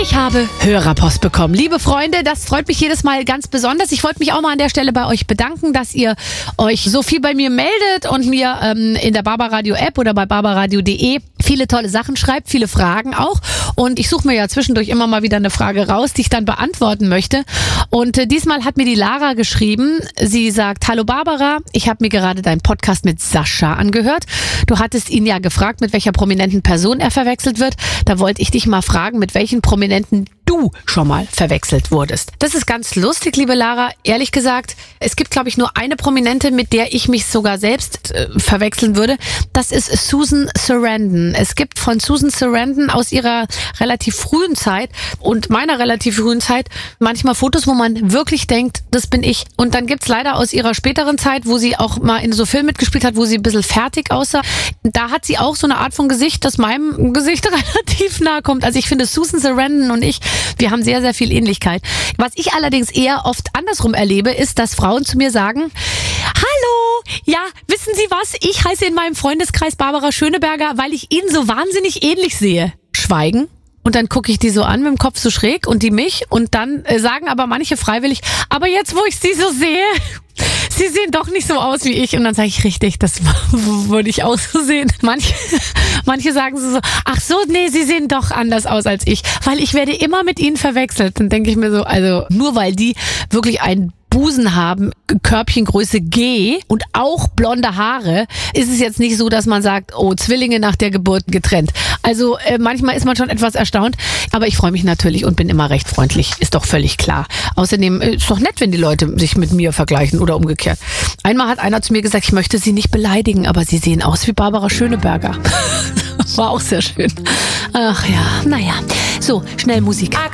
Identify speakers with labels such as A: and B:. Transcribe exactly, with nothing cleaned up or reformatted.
A: Ich habe Hörerpost bekommen. Liebe Freunde, das freut mich jedes Mal ganz besonders. Ich wollte mich auch mal an der Stelle bei euch bedanken, dass ihr euch so viel bei mir meldet und mir ähm, in der Barbaradio App oder bei barbaradio punkt de viele tolle Sachen schreibt, viele Fragen auch. Und ich suche mir ja zwischendurch immer mal wieder eine Frage raus, die ich dann beantworten möchte. Und äh, diesmal hat mir die Lara geschrieben. Sie sagt: Hallo Barbara, ich habe mir gerade deinen Podcast mit Sascha angehört. Du hattest ihn ja gefragt, mit welcher prominenten Person er verwechselt wird. Da wollte ich dich mal fragen, mit welchen Prominenten du schon mal verwechselt wurdest. Das ist ganz lustig, liebe Lara. Ehrlich gesagt, es gibt, glaube ich, nur eine Prominente, mit der ich mich sogar selbst äh, verwechseln würde. Das ist Susan Sarandon. Es gibt von Susan Sarandon aus ihrer relativ frühen Zeit und meiner relativ frühen Zeit manchmal Fotos, wo man wirklich denkt, das bin ich. Und dann gibt's leider aus ihrer späteren Zeit, wo sie auch mal in so Filmen mitgespielt hat, wo sie ein bisschen fertig aussah. Da hat sie auch so eine Art von Gesicht, das meinem Gesicht relativ nahe kommt. Also ich finde, Susan Sarandon und ich, wir haben sehr, sehr viel Ähnlichkeit. Was ich allerdings eher oft andersrum erlebe, ist, dass Frauen zu mir sagen: Hallo, ja, wissen Sie was? Ich heiße in meinem Freundeskreis Barbara Schöneberger, weil ich Ihnen so wahnsinnig ähnlich sehe. Schweigen. Und dann gucke ich die so an mit dem Kopf so schräg und die mich. Und dann äh, sagen aber manche freiwillig: Aber jetzt, wo ich sie so sehe, sie sehen doch nicht so aus wie ich. Und dann sage ich: Richtig, das würde ich auch so sehen. Manche, manche sagen so, ach so, nee, sie sehen doch anders aus als ich. Weil ich werde immer mit ihnen verwechselt. Dann denke ich mir so, also nur weil die wirklich einen Busen haben, Körbchengröße G und auch blonde Haare, ist es jetzt nicht so, dass man sagt, oh, Zwillinge nach der Geburt getrennt. Also äh, manchmal ist man schon etwas erstaunt, aber ich freue mich natürlich und bin immer recht freundlich, ist doch völlig klar. Außerdem äh, ist doch nett, wenn die Leute sich mit mir vergleichen oder umgekehrt. Einmal hat einer zu mir gesagt, ich möchte sie nicht beleidigen, aber sie sehen aus wie Barbara Schöneberger. War auch sehr schön. Ach ja, naja. So, schnell Musik.